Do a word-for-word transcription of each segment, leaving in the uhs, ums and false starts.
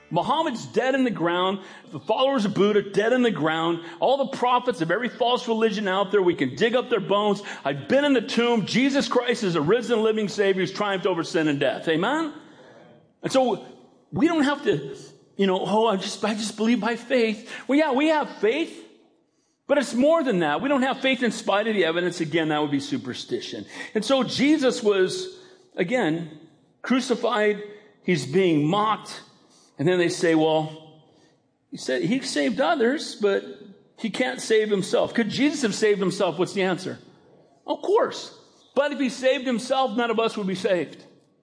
Muhammad's dead in the ground. The followers of Buddha dead in the ground. All the prophets of every false religion out there, we can dig up their bones. I've been in the tomb. Jesus Christ is a risen, living Savior who's triumphed over sin and death. Amen? And so we don't have to, you know, oh, I just, I just believe by faith. Well, yeah, we have faith. But it's more than that. We don't have faith in spite of the evidence. Again, that would be superstition. And so Jesus was, again, crucified. He's being mocked. And then they say, well, he said he saved others, but he can't save himself. Could Jesus have saved himself? What's the answer? Of course. But if he saved himself, none of us would be saved.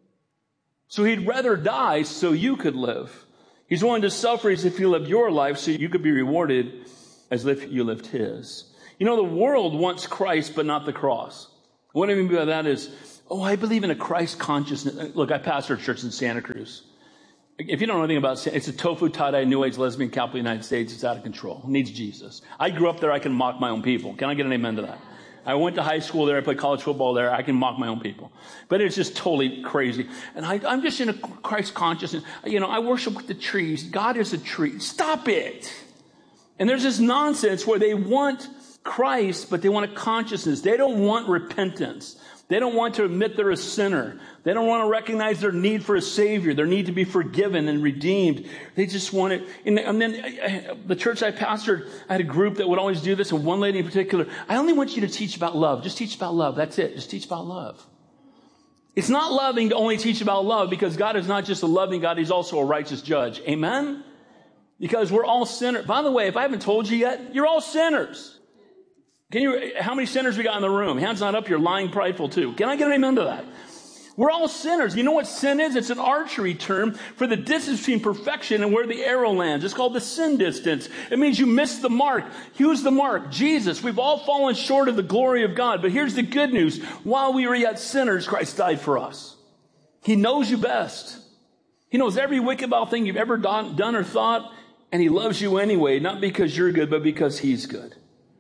So he'd rather die so you could live. He's willing to suffer as if he lived your life so you could be rewarded as if you lived his. You know, the world wants Christ, but not the cross. What I mean by that is, oh, I believe in a Christ consciousness. Look, I pastor a church in Santa Cruz. If you don't know anything about it, it's a tofu, tie-dye, new age, lesbian capital of the United States. It's out of control. It needs Jesus. I grew up there. I can mock my own people. Can I get an amen to that? I went to high school there. I played college football there. I can mock my own people. But it's just totally crazy. And I, I'm just in a Christ consciousness. You know, I worship with the trees. God is a tree. Stop it. And there's this nonsense where they want Christ, but they want a consciousness. They don't want repentance. They don't want to admit they're a sinner. They don't want to recognize their need for a Savior, their need to be forgiven and redeemed. They just want it. And then the church I pastored, I had a group that would always do this, and one lady in particular, I only want you to teach about love. Just teach about love. That's it. Just teach about love. It's not loving to only teach about love, because God is not just a loving God, He's also a righteous judge. Amen? Because we're all sinners. By the way, if I haven't told you yet, you're all sinners. Can you, how many sinners we got in the room? Hands not up, you're lying, prideful too. Can I get an amen to that? We're all sinners. You know what sin is? It's an archery term for the distance between perfection and where the arrow lands. It's called the sin distance. It means you missed the mark. Who's the mark? Jesus. We've all fallen short of the glory of God. But here's the good news. While we were yet sinners, Christ died for us. He knows you best. He knows every wicked about thing you've ever done, done or thought. And He loves you anyway, not because you're good, but because He's good.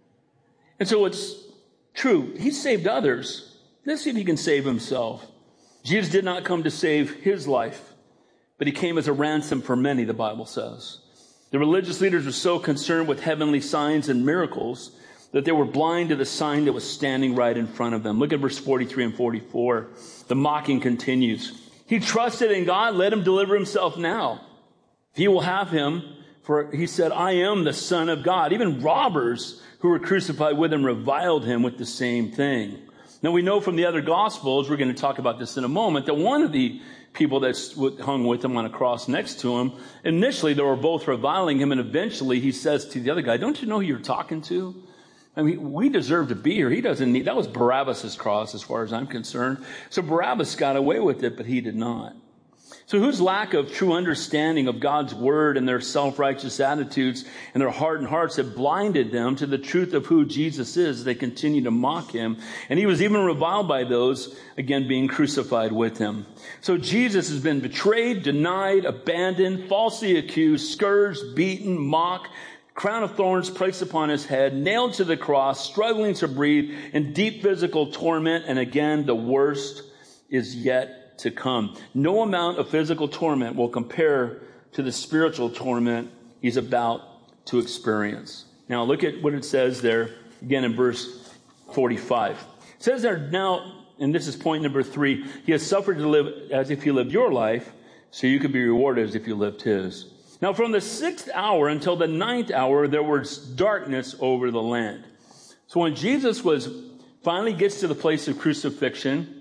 And so it's true. He saved others. Let's see if He can save Himself. Jesus did not come to save His life, but He came as a ransom for many, the Bible says. The religious leaders were so concerned with heavenly signs and miracles that they were blind to the sign that was standing right in front of them. Look at verse forty-three and forty-four. The mocking continues. He trusted in God. Let him deliver himself now. He will have him, for he said, I am the Son of God. Even robbers who were crucified with him reviled him with the same thing. Now we know from the other Gospels, we're going to talk about this in a moment, that one of the people that hung with him on a cross next to him, initially they were both reviling him, and eventually he says to the other guy, don't you know who you're talking to? I mean, we deserve to be here. He doesn't need, that was Barabbas' cross as far as I'm concerned. So Barabbas got away with it, but he did not. So whose lack of true understanding of God's word and their self-righteous attitudes and their hardened hearts have blinded them to the truth of who Jesus is, they continue to mock him. And he was even reviled by those, again, being crucified with him. So Jesus has been betrayed, denied, abandoned, falsely accused, scourged, beaten, mocked, crown of thorns placed upon his head, nailed to the cross, struggling to breathe, in deep physical torment. And again, the worst is yet to come. No amount of physical torment will compare to the spiritual torment he's about to experience. Now look at what it says there, again in verse forty-five. It says there now, and this is point number three, he has suffered to live as if he lived your life, so you could be rewarded as if you lived his. Now from the sixth hour until the ninth hour, there was darkness over the land. So when Jesus was finally gets to the place of crucifixion,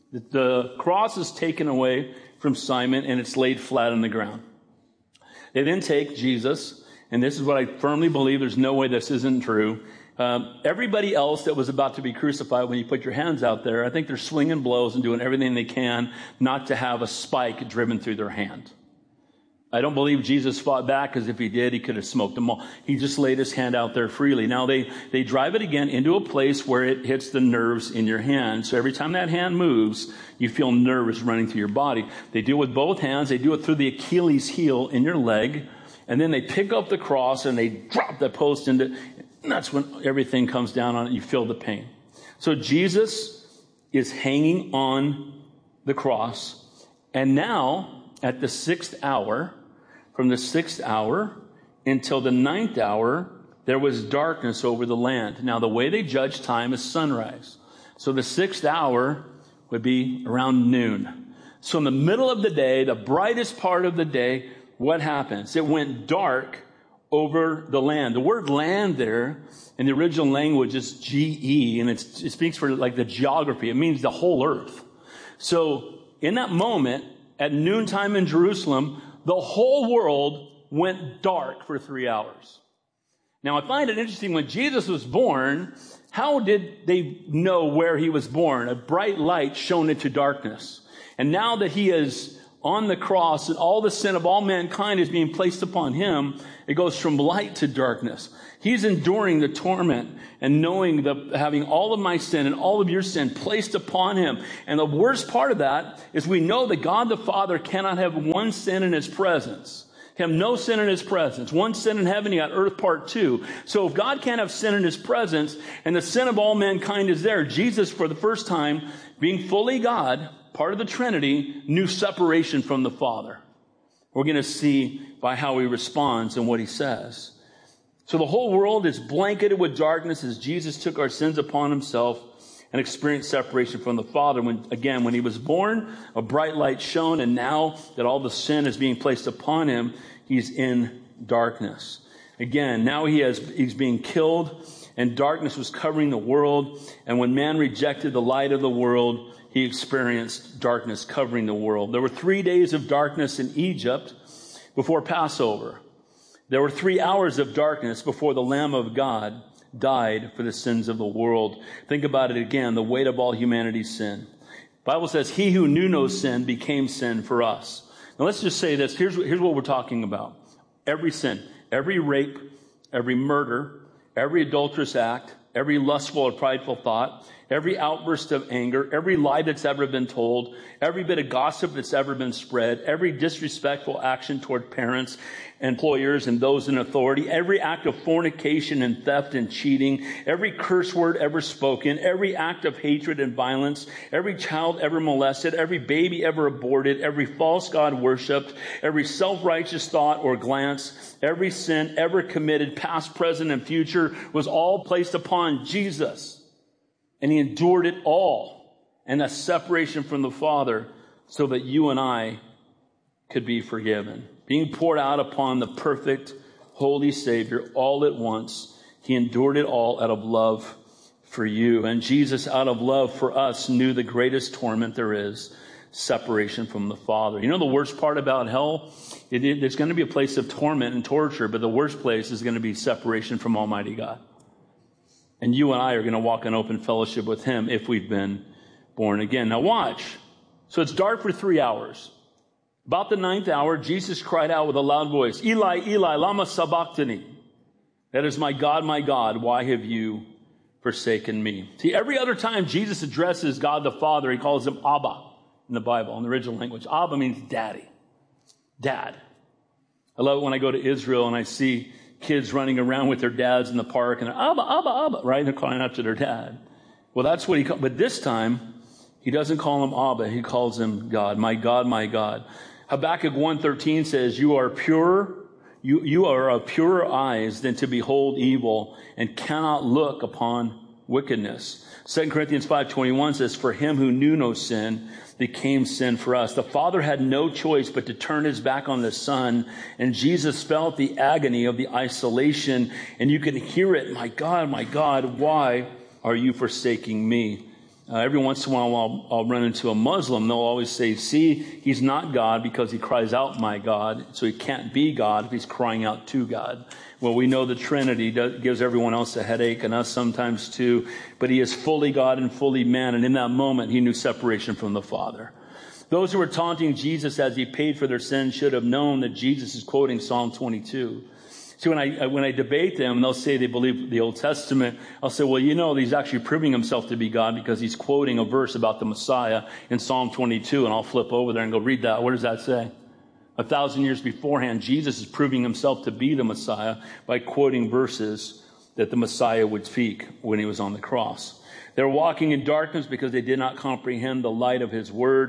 the cross is taken away from Simon and it's laid flat on the ground. They then take Jesus, and this is what I firmly believe, there's no way this isn't true. Um, everybody else that was about to be crucified, when you put your hands out there, I think they're swinging blows and doing everything they can not to have a spike driven through their hand. I don't believe Jesus fought back, because if he did, he could have smoked them all. He just laid his hand out there freely. Now they, they drive it again into a place where it hits the nerves in your hand. So every time that hand moves, you feel nerves running through your body. They do it with both hands. They do it through the Achilles heel in your leg. And then they pick up the cross and they drop the post into, and that's when everything comes down on it. You feel the pain. So Jesus is hanging on the cross. And now, at the sixth hour, from the sixth hour until the ninth hour, there was darkness over the land. Now, the way they judge time is sunrise. So the sixth hour would be around noon. So in the middle of the day, the brightest part of the day, what happens? It went dark over the land. The word land there in the original language is G E, and it's, it speaks for like the geography. It means the whole earth. So in that moment, at noontime in Jerusalem, the whole world went dark for three hours. Now, I find it interesting, when Jesus was born, how did they know where he was born? A bright light shone into darkness. And now that he is on the cross and all the sin of all mankind is being placed upon him, it goes from light to darkness. He's enduring the torment and knowing the, having all of my sin and all of your sin placed upon him. And the worst part of that is we know that God the Father cannot have one sin in his presence. Have no sin in his presence. One sin in heaven, you got earth part two. So if God can't have sin in his presence and the sin of all mankind is there, Jesus, for the first time, being fully God, part of the Trinity, knew separation from the Father. We're going to see by how he responds and what he says. So the whole world is blanketed with darkness as Jesus took our sins upon himself and experienced separation from the Father. When, again, when he was born, a bright light shone, and now that all the sin is being placed upon him, he's in darkness. Again, now he has, he's being killed, and darkness was covering the world. And when man rejected the light of the world, he experienced darkness covering the world. There were three days of darkness in Egypt before Passover. There were three hours of darkness before the Lamb of God died for the sins of the world. Think about it again, the weight of all humanity's sin. The Bible says, he who knew no sin became sin for us. Now let's just say this. Here's, here's what we're talking about. Every sin, every rape, every murder, every adulterous act, every lustful or prideful thought, every outburst of anger, every lie that's ever been told, every bit of gossip that's ever been spread, every disrespectful action toward parents, employers, and those in authority, every act of fornication and theft and cheating, every curse word ever spoken, every act of hatred and violence, every child ever molested, every baby ever aborted, every false god worshipped, every self-righteous thought or glance, every sin ever committed, past, present, and future, was all placed upon Jesus. And he endured it all, and that separation from the Father, so that you and I could be forgiven. Being poured out upon the perfect, holy Savior all at once, he endured it all out of love for you. And Jesus, out of love for us, knew the greatest torment there is, separation from the Father. You know the worst part about hell? It, it, there's going to be a place of torment and torture, but the worst place is going to be separation from Almighty God. And you and I are going to walk in open fellowship with him if we've been born again. Now watch. So it's dark for three hours. About the ninth hour, Jesus cried out with a loud voice, Eli, Eli, lama sabachthani. That is, my God, my God, why have you forsaken me? See, every other time Jesus addresses God the Father, he calls him Abba in the Bible, in the original language. Abba means daddy. Dad. I love it when I go to Israel and I see kids running around with their dads in the park and Abba, Abba, Abba, right? And they're calling out to their dad. Well, that's what he called, but this time, he doesn't call him Abba, he calls him God. My God, my God. Habakkuk one thirteen says, you are pure, you, you are of purer eyes than to behold evil, and cannot look upon wickedness. Second Corinthians five twenty-one says, for him who knew no sin became sin for us. The Father had no choice but to turn his back on the Son, and Jesus felt the agony of the isolation, and you can hear it, my God, my God, why are you forsaking me? Uh, every once in a while I'll, I'll run into a Muslim. They'll always say, see, he's not God because he cries out, my God. So he can't be God if he's crying out to God. Well, we know the Trinity does, gives everyone else a headache, and us sometimes too. But he is fully God and fully man. And in that moment, he knew separation from the Father. Those who were taunting Jesus as he paid for their sins should have known that Jesus is quoting Psalm twenty-two. See, when I, when I debate them, they'll say they believe the Old Testament. I'll say, well, you know, he's actually proving himself to be God because he's quoting a verse about the Messiah in Psalm twenty-two. And I'll flip over there and go, read that. What does that say? A thousand years beforehand, Jesus is proving himself to be the Messiah by quoting verses that the Messiah would speak when he was on the cross. They're walking in darkness because they did not comprehend the light of his word.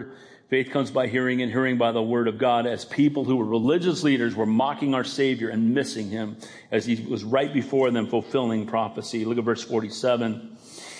Faith comes by hearing, and hearing by the word of God, as people who were religious leaders were mocking our Savior and missing him as he was right before them fulfilling prophecy. Look at verse forty-seven.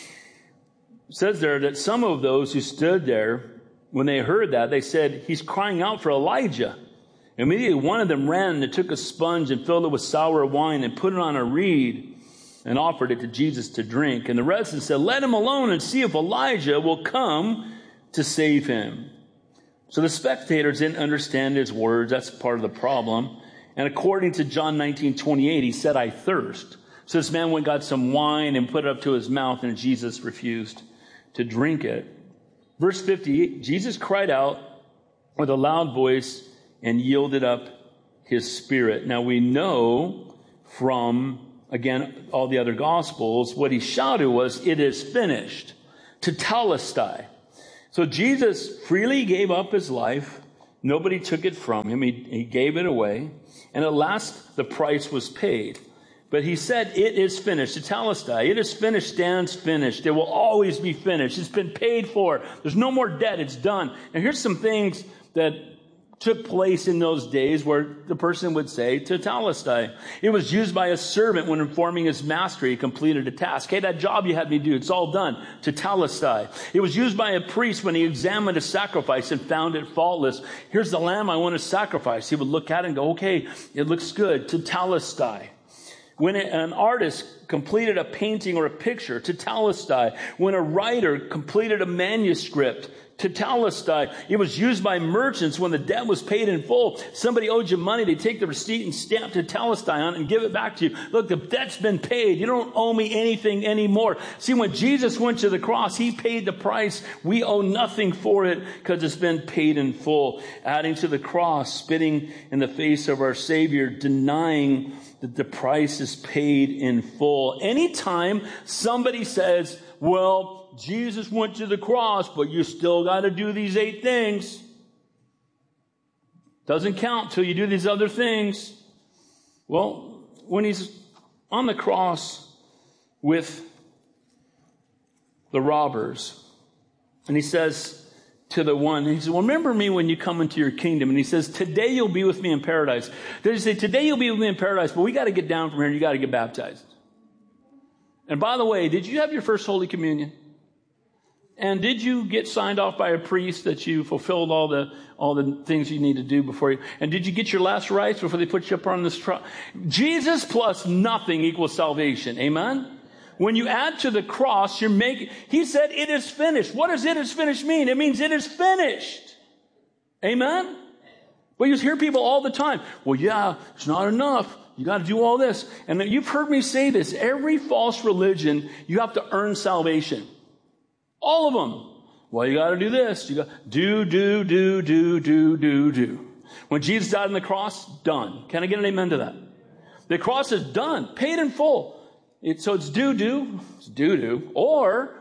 It says there that some of those who stood there, when they heard that, they said, he's crying out for Elijah. Immediately one of them ran and took a sponge and filled it with sour wine and put it on a reed and offered it to Jesus to drink. And the rest said, let him alone and see if Elijah will come to save him. So the spectators didn't understand his words. That's part of the problem. And according to John nineteen twenty-eight, he said, I thirst. So this man went and got some wine and put it up to his mouth, and Jesus refused to drink it. Verse fifty, Jesus cried out with a loud voice and yielded up his spirit. Now we know from, again, all the other Gospels, what he shouted was, it is finished, tetelestai. So Jesus freely gave up his life. Nobody took it from him. He, he gave it away. And at last, the price was paid. But he said, it is finished. Tetelestai. It is finished stands finished. It will always be finished. It's been paid for. There's no more debt. It's done. And here's some things that took place in those days where the person would say, tetelestai. It was used by a servant when informing his master he completed a task. Hey, that job you had me do, it's all done. Tetelestai. It was used by a priest when he examined a sacrifice and found it faultless. Here's the lamb I want to sacrifice. He would look at it and go, okay, it looks good. Tetelestai. When an artist completed a painting or a picture, tetelestai. When a writer completed a manuscript, tetelestai. It was used by merchants when the debt was paid in full. Somebody owed you money. They take the receipt and stamp tetelestai on it and give it back to you. Look, the debt's been paid. You don't owe me anything anymore. See, when Jesus went to the cross, he paid the price. We owe nothing for it because it's been paid in full. Adding to the cross, spitting in the face of our Savior, denying that the price is paid in full. Anytime somebody says, well, Jesus went to the cross, but you still got to do these eight things. Doesn't count till you do these other things. Well, when he's on the cross with the robbers, and he says to the one, he says, well, remember me when you come into your kingdom. And he says, today you'll be with me in paradise. They say, today you'll be with me in paradise, but we got to get down from here and you got to get baptized. And by the way, did you have your first Holy Communion? And did you get signed off by a priest that you fulfilled all the all the things you need to do before you? And did you get your last rites before they put you up on this trial? Jesus plus nothing equals salvation. Amen? When you add to the cross, you're making, he said, it is finished. What does it is finished mean? It means it is finished. Amen? But you hear people all the time, well, yeah, it's not enough. You got to do all this. And you've heard me say this. Every false religion, you have to earn salvation. All of them. Well, you got to do this. You got do, do, do, do, do, do, do. When Jesus died on the cross, done. Can I get an amen to that? The cross is done, paid in full. It, so it's do, do, it's do, do, or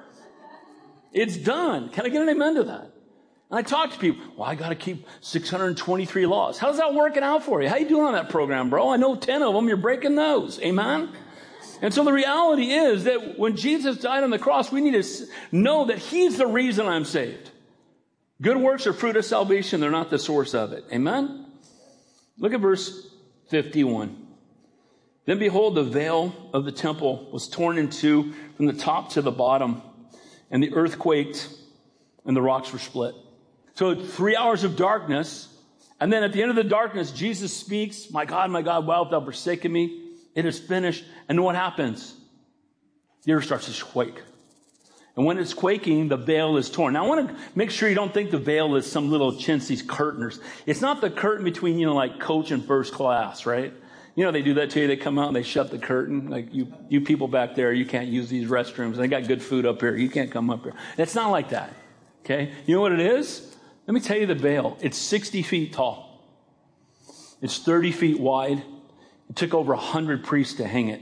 it's done. Can I get an amen to that? And I talk to people. Well, I got to keep six hundred twenty-three laws. How's that working out for you? How you doing on that program, bro? I know ten of them. You're breaking those. Amen. And so the reality is that when Jesus died on the cross, we need to know that he's the reason I'm saved. Good works are fruit of salvation. They're not the source of it. Amen? Look at verse fifty-one. Then behold, the veil of the temple was torn in two from the top to the bottom, and the earth quaked, and the rocks were split. So three hours of darkness, and then at the end of the darkness, Jesus speaks, my God, my God, why hast thou forsaken me? It is finished. And what happens? The earth starts to quake. And when it's quaking, the veil is torn. Now, I want to make sure you don't think the veil is some little chintzy curtainers. It's not the curtain between, you know, like coach and first class, right? You know, they do that to you. They come out and they shut the curtain. Like, you, you people back there, you can't use these restrooms. They got good food up here. You can't come up here. It's not like that. Okay? You know what it is? Let me tell you the veil. It's sixty feet tall. It's thirty feet wide. It took over one hundred priests to hang it.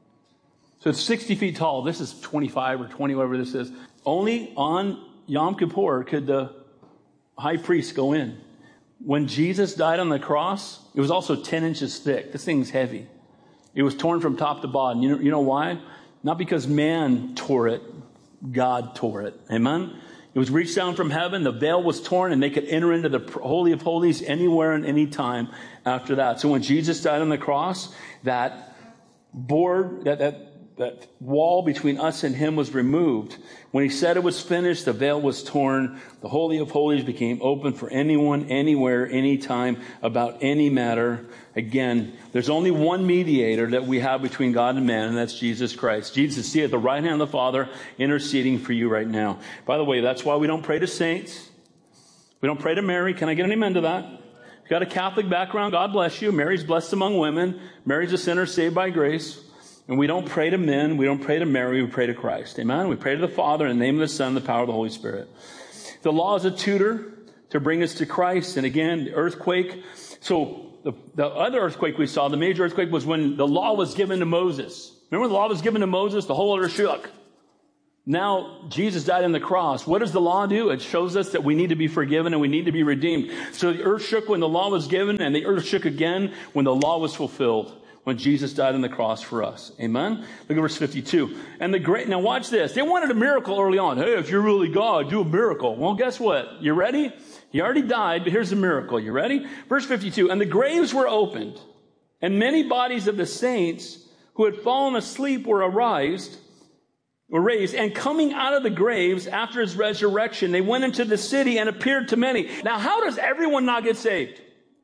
So it's sixty feet tall. This is twenty-five or twenty, whatever this is. Only on Yom Kippur could the high priest go in. When Jesus died on the cross, it was also ten inches thick. This thing's heavy. It was torn from top to bottom. You know, you know why? Not because man tore it. God tore it. Amen? It It was reached down from heaven. The veil was torn, and they could enter into the Holy of Holies anywhere and any time after that. So when Jesus died on the cross, that board, that, that, that wall between us and him was removed. When he said it was finished, the veil was torn. The Holy of Holies became open for anyone, anywhere, anytime, about any matter. Again, there's only one mediator that we have between God and man, and that's Jesus Christ. Jesus is seated at the right hand of the Father, interceding for you right now. By the way, that's why we don't pray to saints. We don't pray to Mary. Can I get an amen to that? If you've got a Catholic background, God bless you. Mary's blessed among women. Mary's a sinner saved by grace. And we don't pray to men. We don't pray to Mary. We pray to Christ. Amen? We pray to the Father in the name of the Son, the power of the Holy Spirit. The law is a tutor to bring us to Christ. And again, the earthquake. So the, the other earthquake we saw, the major earthquake, was when the law was given to Moses. Remember when the law was given to Moses? The whole earth shook. Now, Jesus died on the cross. What does the law do? It shows us that we need to be forgiven and we need to be redeemed. So the earth shook when the law was given, and the earth shook again when the law was fulfilled, when Jesus died on the cross for us. Amen? Look at verse fifty-two. And the great, now watch this. They wanted a miracle early on. Hey, if you're really God, do a miracle. Well, guess what? You ready? He already died, but here's the miracle. You ready? Verse fifty-two. And the graves were opened, and many bodies of the saints who had fallen asleep were arised, were raised, and coming out of the graves after his resurrection, they went into the city and appeared to many. Now, how does everyone not get saved?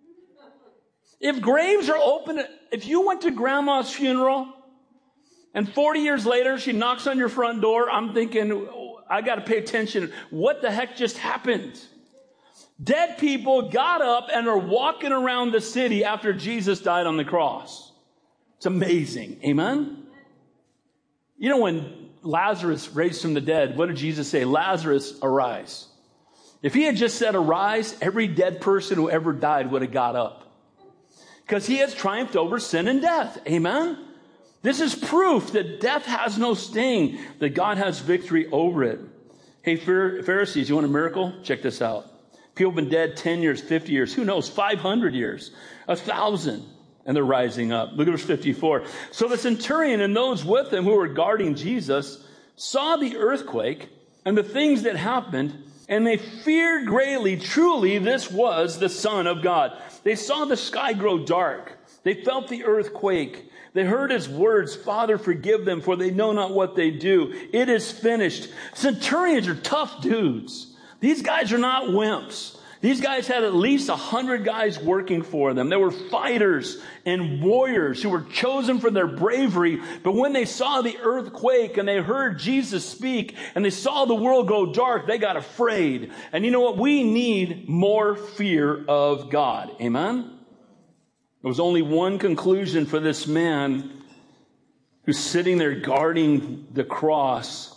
If graves are open, if you went to grandma's funeral and forty years later she knocks on your front door, I'm thinking, oh, I got to pay attention. What the heck just happened? Dead people got up and are walking around the city after Jesus died on the cross. It's amazing. Amen? You know, when Lazarus raised from the dead, what did Jesus say? Lazarus, arise. If he had just said arise, every dead person who ever died would have got up. Because he has triumphed over sin and death. Amen? This is proof that death has no sting, that God has victory over it. Hey, Pharisees, you want a miracle? Check this out. People have been dead ten years, fifty years, who knows, five hundred years, a thousand, and they're rising up. Look at verse fifty-four. So the centurion and those with him who were guarding Jesus saw the earthquake and the things that happened, and they feared greatly. Truly, this was the Son of God. They saw the sky grow dark. They felt the earth quake. They heard his words, Father, forgive them, for they know not what they do. It is finished. Centurions are tough dudes. These guys are not wimps. These guys had at least a hundred guys working for them. They were fighters and warriors who were chosen for their bravery. But when they saw the earthquake and they heard Jesus speak and they saw the world go dark, they got afraid. And you know what? We need more fear of God. Amen? There was only one conclusion for this man who's sitting there guarding the cross.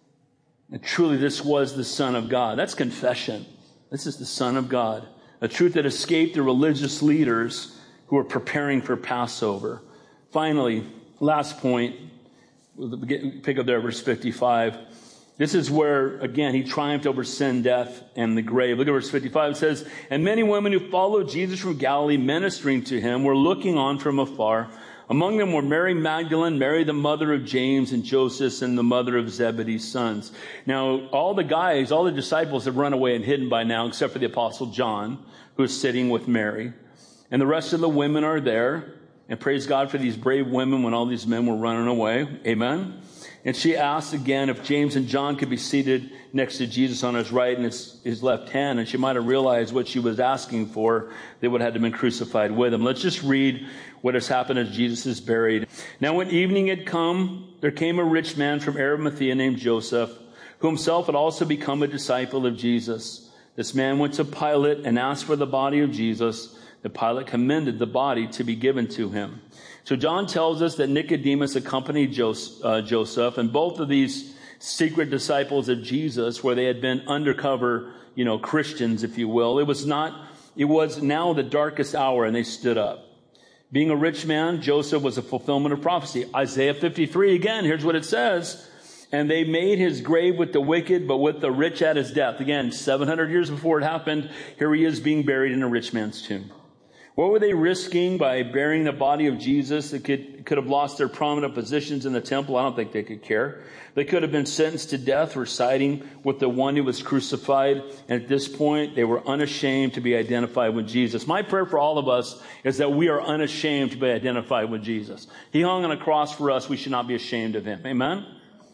And truly, this was the Son of God. That's confession. This is the Son of God, a truth that escaped the religious leaders who were preparing for Passover. Finally, last point, we'll pick up there at verse fifty-five. This is where, again, he triumphed over sin, death, and the grave. Look at verse fifty-five. It says, and many women who followed Jesus from Galilee, ministering to him, were looking on from afar. Among them were Mary Magdalene, Mary the mother of James and Joseph, and the mother of Zebedee's sons. Now, all the guys, all the disciples have run away and hidden by now, except for the apostle John, who is sitting with Mary. And the rest of the women are there. And praise God for these brave women when all these men were running away. Amen. And she asked again if James and John could be seated next to Jesus on his right and his, his left hand. And she might have realized what she was asking for. They would have had to been crucified with him. Let's just read what has happened as Jesus is buried. Now when evening had come, there came a rich man from Arimathea named Joseph, who himself had also become a disciple of Jesus. This man went to Pilate and asked for the body of Jesus. The Pilate commended the body to be given to him. So John tells us that Nicodemus accompanied Joseph, and both of these secret disciples of Jesus, where they had been undercover, you know, Christians, if you will, it was not, it was now the darkest hour, and they stood up. Being a rich man, Joseph was a fulfillment of prophecy. Isaiah fifty-three, again, here's what it says. And they made his grave with the wicked, but with the rich at his death. Again, seven hundred years before it happened, here he is being buried in a rich man's tomb. What were they risking by burying the body of Jesus? They could, could have lost their prominent positions in the temple. I don't think they could care. They could have been sentenced to death for siding with the one who was crucified. And at this point, they were unashamed to be identified with Jesus. My prayer for all of us is that we are unashamed to be identified with Jesus. He hung on a cross for us. We should not be ashamed of him. Amen?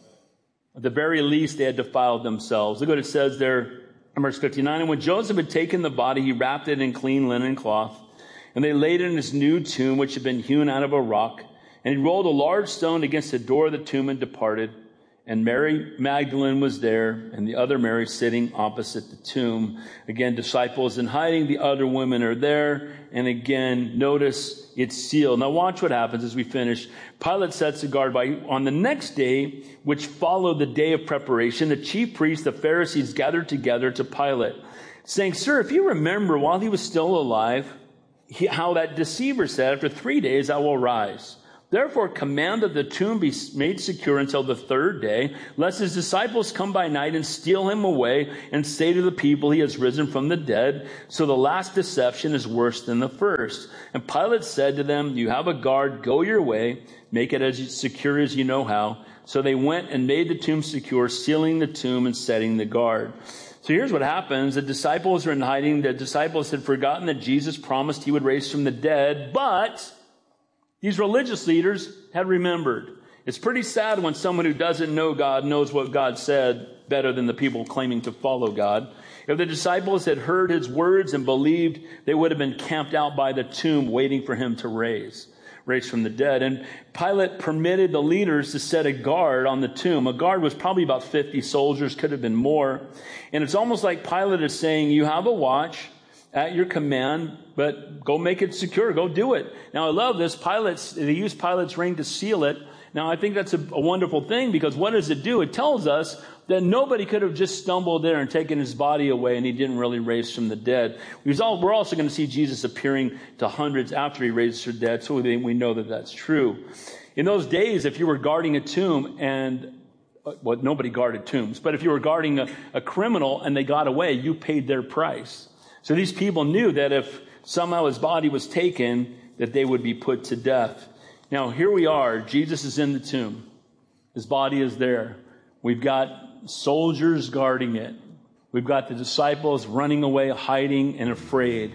At the very least, they had defiled themselves. Look what it says there in verse fifty-nine. And when Joseph had taken the body, he wrapped it in clean linen cloth. And they laid it in his new tomb, which had been hewn out of a rock. And he rolled a large stone against the door of the tomb and departed. And Mary Magdalene was there, and the other Mary sitting opposite the tomb. Again, disciples in hiding, the other women are there. And again, notice it's sealed. Now watch what happens as we finish. Pilate sets a guard by. On the next day, which followed the day of preparation, the chief priests, the Pharisees, gathered together to Pilate, saying, Sir, if you remember while he was still alive, he, how that deceiver said, after three days I will rise. Therefore, command that the tomb be made secure until the third day, lest his disciples come by night and steal him away and say to the people he has risen from the dead. So the last deception is worse than the first. And Pilate said to them, you have a guard, go your way, make it as secure as you know how. So they went and made the tomb secure, sealing the tomb and setting the guard. So here's what happens. The disciples are in hiding. The disciples had forgotten that Jesus promised he would raise from the dead, but these religious leaders had remembered. It's pretty sad when someone who doesn't know God knows what God said better than the people claiming to follow God. If the disciples had heard his words and believed, they would have been camped out by the tomb waiting for him to raise, raise from the dead. And Pilate permitted the leaders to set a guard on the tomb. A guard was probably about fifty soldiers, could have been more. And it's almost like Pilate is saying, you have a watch at your command, but go make it secure. Go do it. Now, I love this. Pilate's, they used Pilate's ring to seal it. Now, I think that's a, a wonderful thing, because what does it do? It tells us that nobody could have just stumbled there and taken his body away and he didn't really raise from the dead. We're also going to see Jesus appearing to hundreds after he raised from the dead, so we know that that's true. In those days, if you were guarding a tomb and well, nobody guarded tombs, but if you were guarding a, a criminal and they got away, you paid their price. So these people knew that if somehow his body was taken, that they would be put to death. Now, here we are. Jesus is in the tomb. His body is there. We've got soldiers guarding it. We've got the disciples running away, hiding and afraid.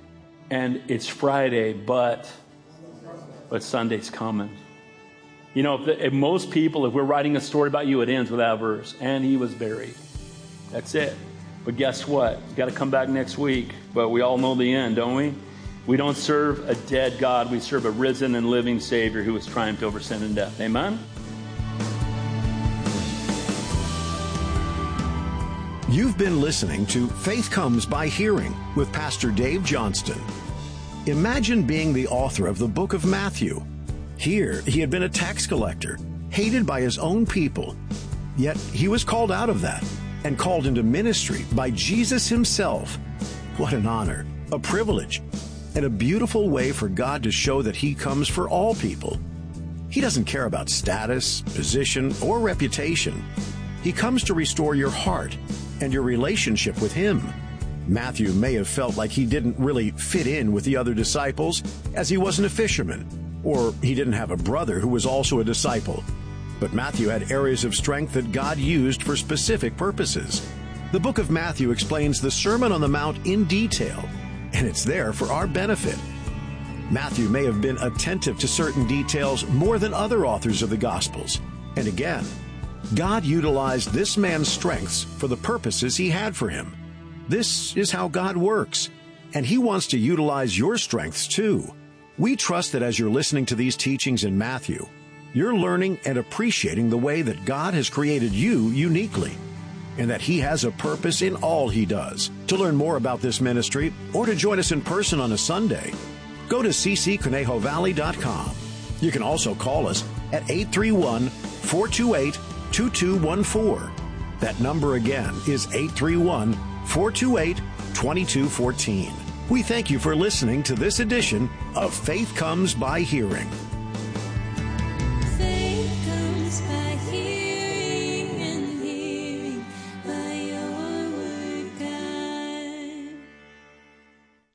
And it's Friday, but, but Sunday's coming. You know, if, the, if most people, if we're writing a story about you, it ends with that verse. And he was buried. That's it. But guess what? You've got to come back next week. But we all know the end, don't we? We don't serve a dead God. We serve a risen and living Savior who has triumphed over sin and death. Amen? You've been listening to Faith Comes by Hearing with Pastor Dave Johnston. Imagine being the author of the book of Matthew. Here, he had been a tax collector, hated by his own people. Yet he was called out of that and called into ministry by Jesus himself. What an honor, a privilege, and a beautiful way for God to show that he comes for all people. He doesn't care about status, position, or reputation. He comes to restore your heart and your relationship with him. Matthew may have felt like he didn't really fit in with the other disciples, as he wasn't a fisherman, or he didn't have a brother who was also a disciple. But Matthew had areas of strength that God used for specific purposes. The book of Matthew explains the Sermon on the Mount in detail, and it's there for our benefit. Matthew may have been attentive to certain details more than other authors of the Gospels. And again, God utilized this man's strengths for the purposes he had for him. This is how God works, and he wants to utilize your strengths too. We trust that as you're listening to these teachings in Matthew, you're learning and appreciating the way that God has created you uniquely, and that he has a purpose in all he does. To learn more about this ministry or to join us in person on a Sunday, go to c c conejo valley dot com. You can also call us at eight three one, four two eight, two two one four. That number again is eight three one, four two eight, two two one four. We thank you for listening to this edition of Faith Comes by Hearing.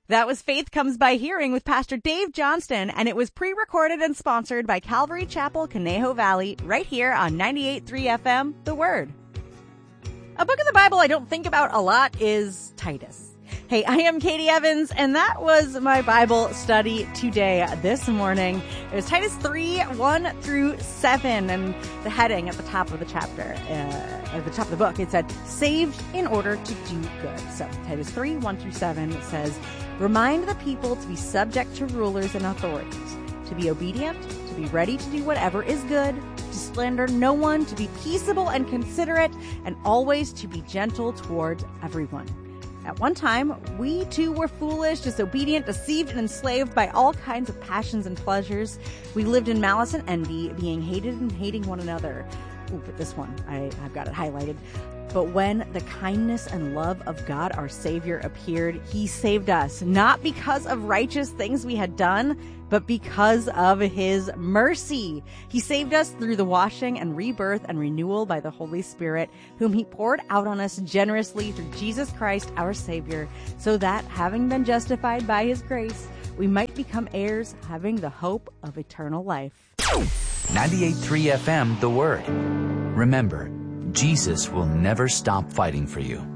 That was Faith Comes by Hearing with Pastor Dave Johnston, and it was pre-recorded and sponsored by Calvary Chapel, Conejo Valley, right here on ninety-eight point three F M, The Word. A book of the Bible I don't think about a lot is Titus. Hey, I am Katie Evans, and that was my Bible study today, this morning. It was Titus three, one through seven, and the heading at the top of the chapter, uh, at the top of the book, it said, saved in order to do good. So Titus three, one through seven says, remind the people to be subject to rulers and authorities, to be obedient, to be ready to do whatever is good, to slander no one, to be peaceable and considerate, and always to be gentle towards everyone. At one time, we too were foolish, disobedient, deceived, and enslaved by all kinds of passions and pleasures. We lived in malice and envy, being hated and hating one another. Ooh, but this one, I, I've got it highlighted. But when the kindness and love of God, our Savior, appeared, He saved us, not because of righteous things we had done, but because of His mercy. He saved us through the washing and rebirth and renewal by the Holy Spirit, whom He poured out on us generously through Jesus Christ, our Savior, so that, having been justified by His grace, we might become heirs, having the hope of eternal life. ninety-eight point three F M, The Word. Remember, Jesus will never stop fighting for you.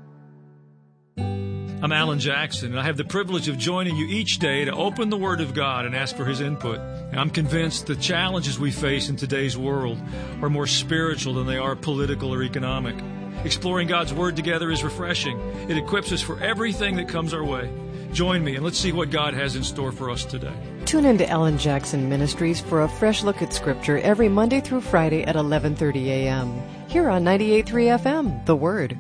I'm Alan Jackson, and I have the privilege of joining you each day to open the Word of God and ask for His input. And I'm convinced the challenges we face in today's world are more spiritual than they are political or economic. Exploring God's Word together is refreshing. It equips us for everything that comes our way. Join me, and let's see what God has in store for us today. Tune in to Alan Jackson Ministries for a fresh look at Scripture every Monday through Friday at eleven thirty a.m. here on ninety-eight point three F M, The Word.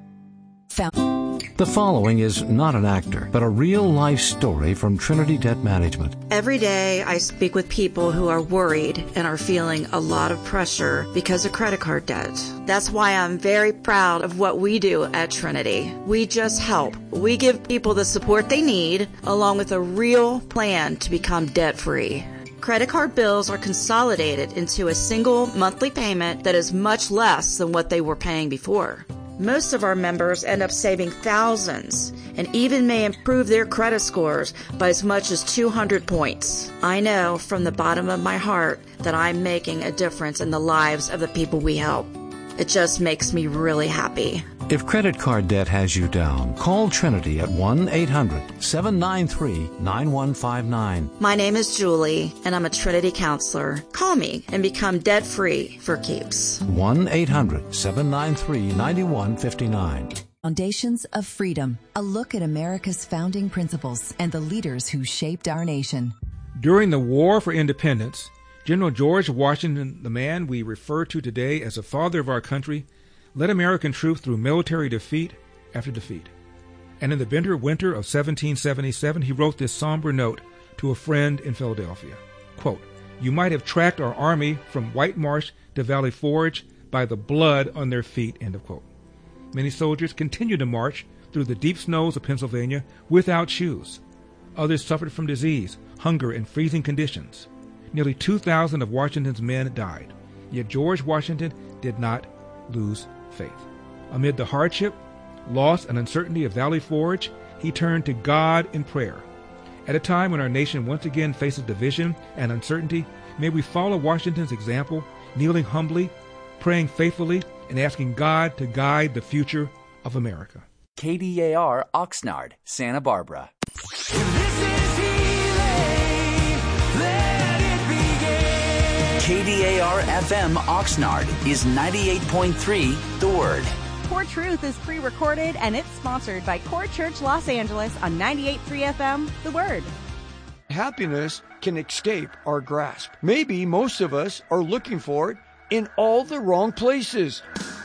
The following is not an actor, but a real-life story from Trinity Debt Management. Every day I speak with people who are worried and are feeling a lot of pressure because of credit card debt. That's why I'm very proud of what we do at Trinity. We just help. We give people the support they need, along with a real plan to become debt-free. Credit card bills are consolidated into a single monthly payment that is much less than what they were paying before. Most of our members end up saving thousands and even may improve their credit scores by as much as two hundred points. I know from the bottom of my heart that I'm making a difference in the lives of the people we help. It just makes me really happy. If credit card debt has you down, call Trinity at one eight hundred seven nine three nine one five nine. My name is Julie, and I'm a Trinity counselor. Call me and become debt-free for keeps. one eight hundred seven nine three nine one five nine. Foundations of Freedom, a look at America's founding principles and the leaders who shaped our nation. During the War for Independence, General George Washington, the man we refer to today as the father of our country, led American troops through military defeat after defeat. And in the bitter winter of seventeen seventy-seven, he wrote this somber note to a friend in Philadelphia. Quote, you might have tracked our army from White Marsh to Valley Forge by the blood on their feet, end of quote. Many soldiers continued to march through the deep snows of Pennsylvania without shoes. Others suffered from disease, hunger, and freezing conditions. Nearly two thousand of Washington's men died. Yet George Washington did not lose faith. Amid the hardship, loss, and uncertainty of Valley Forge, he turned to God in prayer. At a time when our nation once again faces division and uncertainty, may we follow Washington's example, kneeling humbly, praying faithfully, and asking God to guide the future of America. K D A R Oxnard, Santa Barbara. K D A R F M Oxnard is ninety-eight point three The Word. Core Truth is pre-recorded, and it's sponsored by Core Church Los Angeles on ninety-eight point three F M, The Word. Happiness can escape our grasp. Maybe most of us are looking for it in all the wrong places.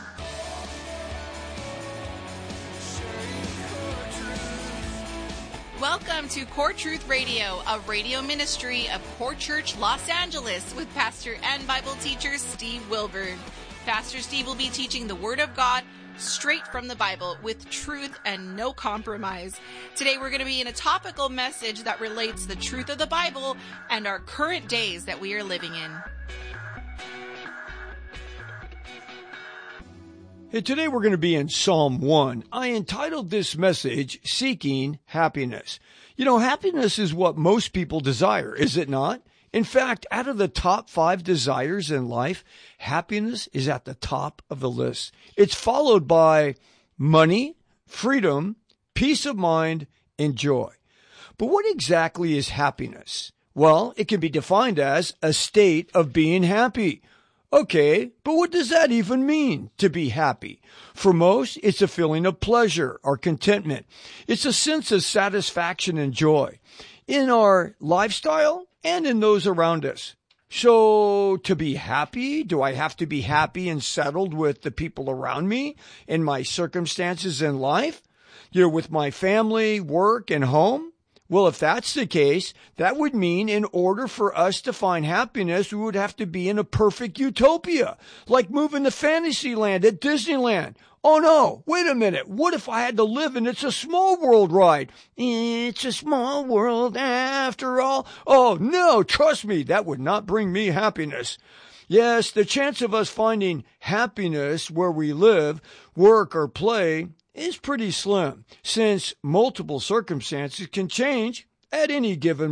Welcome to Core Truth Radio, a radio ministry of Core Church Los Angeles with pastor and Bible teacher Steve Wilburn. Pastor Steve will be teaching the Word of God straight from the Bible with truth and no compromise. Today we're going to be in a topical message that relates the truth of the Bible and our current days that we are living in. Hey, today we're going to be in Psalm one. I entitled this message, Seeking Happiness. You know, happiness is what most people desire, is it not? In fact, out of the top five desires in life, happiness is at the top of the list. It's followed by money, freedom, peace of mind, and joy. But what exactly is happiness? Well, it can be defined as a state of being happy. Okay, but what does that even mean, to be happy? For most, it's a feeling of pleasure or contentment. It's a sense of satisfaction and joy in our lifestyle and in those around us. So, to be happy, do I have to be happy and settled with the people around me and my circumstances in life? You know, with my family, work, and home? Well, if that's the case, that would mean in order for us to find happiness, we would have to be in a perfect utopia, like moving to Fantasyland at Disneyland. Oh no, wait a minute. What if I had to live in It's a Small World ride? It's a small world after all. Oh no, trust me, that would not bring me happiness. Yes, the chance of us finding happiness where we live, work, or play is pretty slim, since multiple circumstances can change at any given